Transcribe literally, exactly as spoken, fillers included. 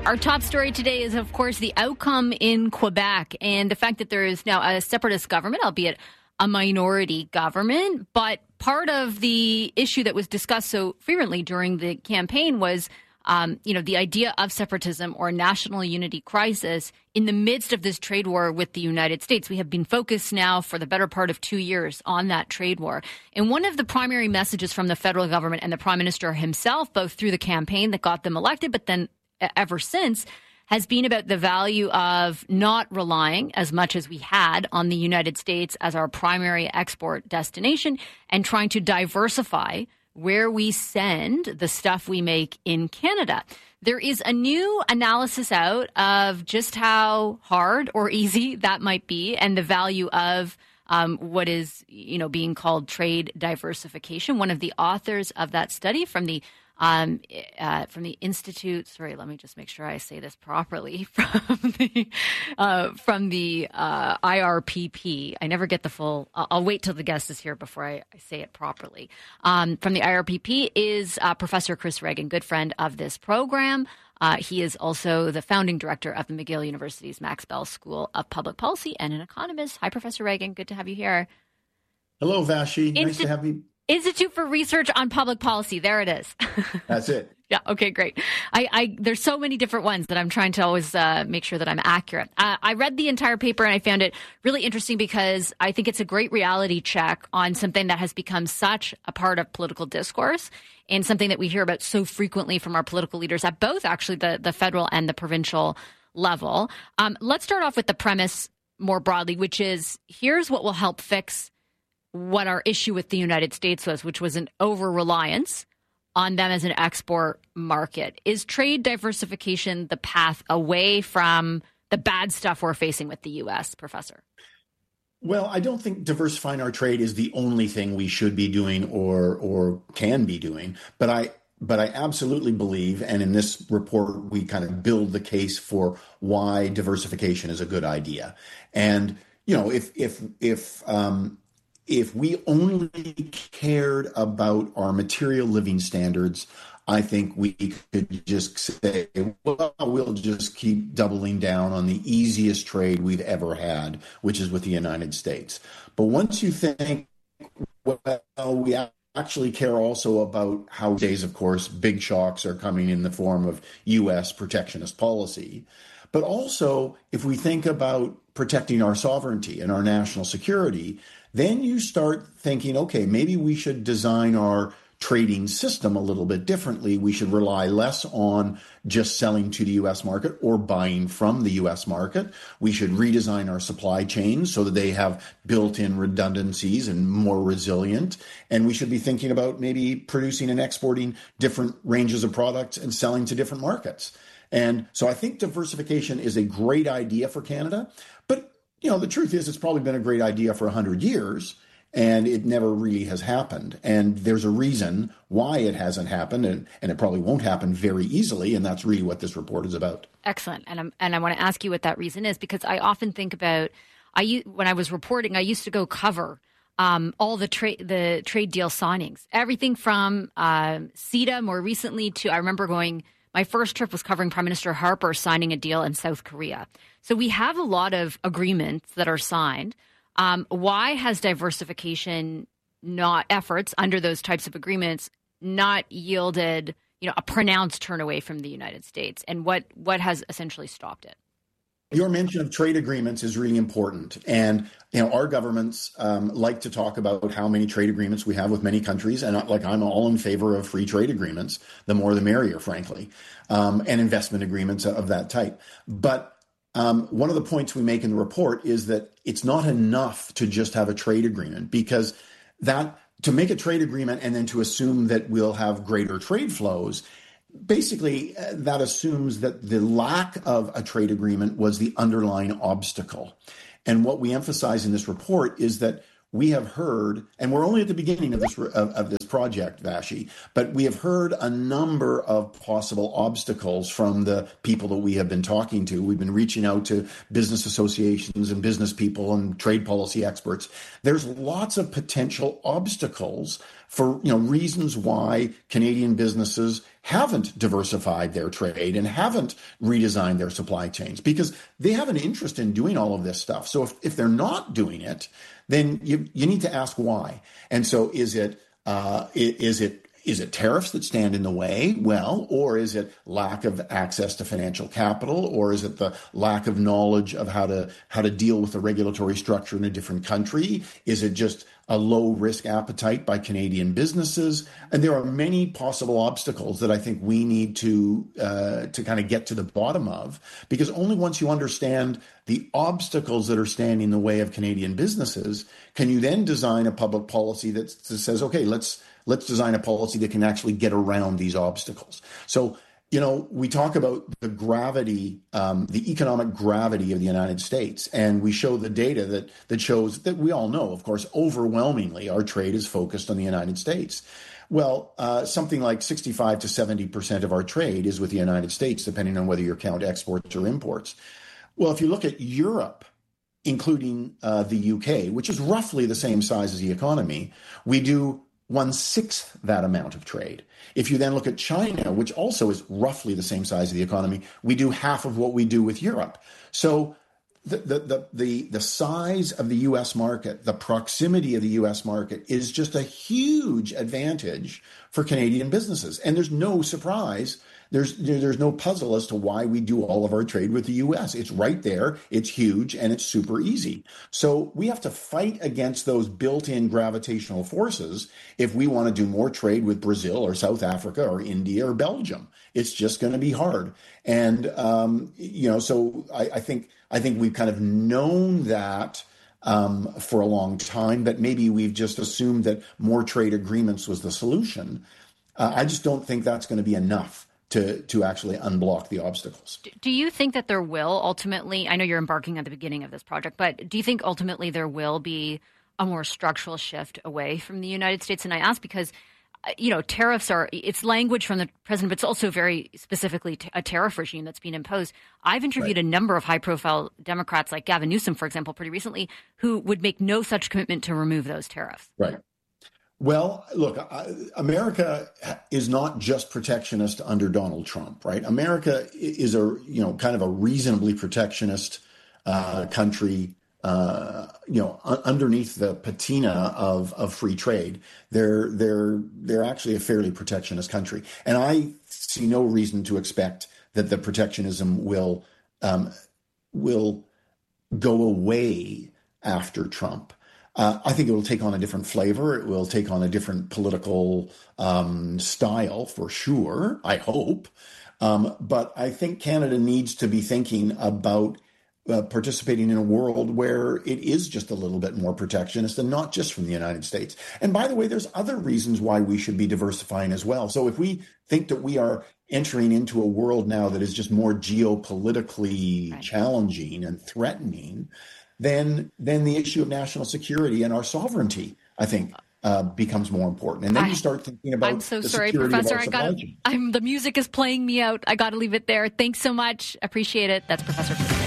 Our top story today is, of course, the outcome in Quebec and the fact that there is now a separatist government, albeit a minority government. But part of the issue that was discussed so frequently during the campaign was, um, you know, the idea of separatism or national unity crisis in the midst of this trade war with the United States. We have been focused now for the better part of two years on that trade war. And one of the primary messages from the federal government and the prime minister himself, both through the campaign that got them elected, but then ever since, has been about the value of not relying as much as we had on the United States as our primary export destination and trying to diversify where we send the stuff we make in Canada. There is a new analysis out of just how hard or easy that might be and the value of um, what is, you know, being called trade diversification. One of the authors of that study from the Um, uh, from the Institute, sorry, let me just make sure I say this properly, from the, uh, from the uh, I R P P. I never get the full, I'll, I'll wait till the guest is here before I, I say it properly. Um, from the I R P P is uh, Professor Chris Regan, good friend of this program. Uh, he is also the founding director of the McGill University's Max Bell School of Public Policy and an economist. Hi, Professor Regan. Good to have you here. Hello, Vashi. Insti- nice to have you. Institute for Research on Public Policy. There it is. That's it. Yeah. Okay, great. I, I there's so many different ones that I'm trying to always uh, make sure that I'm accurate. Uh, I read the entire paper and I found it really interesting because I think it's a great reality check on something that has become such a part of political discourse and something that we hear about so frequently from our political leaders at both actually the, the federal and the provincial level. Um, let's start off with the premise more broadly, which is here's what will help fix what our issue with the United States was, which was an over-reliance on them as an export market. Is trade diversification the path away from the bad stuff we're facing with the U S, Professor? Well, I don't think diversifying our trade is the only thing we should be doing or or can be doing. But I but I absolutely believe, and in this report, we kind of build the case for why diversification is a good idea. And, you know, if if if um If we only cared about our material living standards, I think we could just say, well, we'll just keep doubling down on the easiest trade we've ever had, which is with the United States. But once you think, well, we actually care also about how days, of course, big shocks are coming in the form of U S protectionist policy. But also, if we think about protecting our sovereignty and our national security, then you start thinking, okay, maybe we should design our trading system a little bit differently. We should rely less on just selling to the U S market or buying from the U S market. We should redesign our supply chains so that they have built-in redundancies and more resilient. And we should be thinking about maybe producing and exporting different ranges of products and selling to different markets. And so I think diversification is a great idea for Canada. But you know, the truth is, it's probably been a great idea for one hundred years, and it never really has happened. And there's a reason why it hasn't happened, and, and it probably won't happen very easily, and that's really what this report is about. Excellent. And, I'm, and I want to ask you what that reason is, because I often think about, I when I was reporting, I used to go cover um, all the, tra- the trade deal signings, everything from uh, CETA more recently to, I remember going, my first trip was covering Prime Minister Harper signing a deal in South Korea. So we have a lot of agreements that are signed. Um, why has diversification not efforts under those types of agreements not yielded, you know, a pronounced turn away from the United States? And what what has essentially stopped it? Your mention of trade agreements is really important. And, you know, our governments um, like to talk about how many trade agreements we have with many countries. And like, I'm all in favor of free trade agreements. The more, the merrier, frankly, um, and investment agreements of that type. But um, one of the points we make in the report is that it's not enough to just have a trade agreement, because that to make a trade agreement and then to assume that we'll have greater trade flows, basically, uh, that assumes that the lack of a trade agreement was the underlying obstacle. And what we emphasize in this report is that we have heard, and we're only at the beginning of this of, of this project, Vashi, but we have heard a number of possible obstacles from the people that we have been talking to. We've been reaching out to business associations and business people and trade policy experts. There's lots of potential obstacles for, you know, reasons why Canadian businesses haven't diversified their trade and haven't redesigned their supply chains because they have an interest in doing all of this stuff. So if, if they're not doing it, then you, you need to ask why. And so is it, uh, is it, Is it tariffs that stand in the way? Well, or is it lack of access to financial capital? Or is it the lack of knowledge of how to how to deal with the regulatory structure in a different country? Is it just a low risk appetite by Canadian businesses? And there are many possible obstacles that I think we need to uh, to kind of get to the bottom of, because only once you understand the obstacles that are standing in the way of Canadian businesses can you then design a public policy that, that says, okay, let's Let's design a policy that can actually get around these obstacles. So, you know, we talk about the gravity, um, the economic gravity of the United States, and we show the data that that shows that we all know, of course, overwhelmingly our trade is focused on the United States. Well, uh, something like sixty-five to seventy percent of our trade is with the United States, depending on whether you count exports or imports. Well, if you look at Europe, including uh, the U K, which is roughly the same size as the economy, we do one-sixth that amount of trade. If you then look at China, which also is roughly the same size of the economy, we do half of what we do with Europe. So the the the the, the size of the U S market, the proximity of the U S market is just a huge advantage for Canadian businesses. And there's no surprise. There's there's no puzzle as to why we do all of our trade with the U S. It's right there, it's huge, and it's super easy. So we have to fight against those built-in gravitational forces if we want to do more trade with Brazil or South Africa or India or Belgium. It's just going to be hard. And, um, you know, so I, I think I think we've kind of known that um, for a long time, but maybe we've just assumed that more trade agreements was the solution. Uh, I just don't think that's going to be enough to to actually unblock the obstacles. Do you think that there will ultimately, I know you're embarking at the beginning of this project, but do you think ultimately there will be a more structural shift away from the United States? And I ask because, you know, tariffs are, it's language from the president, but it's also very specifically t- a tariff regime that's being imposed. I've interviewed right. a number of high profile Democrats like Gavin Newsom, for example, pretty recently, who would make no such commitment to remove those tariffs. Right. Well, look, uh, America is not just protectionist under Donald Trump, right? America is a, you know, kind of a reasonably protectionist uh, country, uh, you know, un- underneath the patina of, of free trade. They're, they're, they're actually a fairly protectionist country. And I see no reason to expect that the protectionism will, um, will go away after Trump. Uh, I think it will take on a different flavor. It will take on a different political um, style for sure, I hope. Um, but I think Canada needs to be thinking about uh, participating in a world where it is just a little bit more protectionist and not just from the United States. And by the way, there's other reasons why we should be diversifying as well. So if we think that we are entering into a world now that is just more geopolitically right. challenging and threatening, then then the issue of national security and our sovereignty, I think, uh, becomes more important. And then I, you start thinking about I'm so the sorry, security Professor. of our supply chain. I'm the music is playing me out. I got to leave it there. Thanks so much. Appreciate it. That's Professor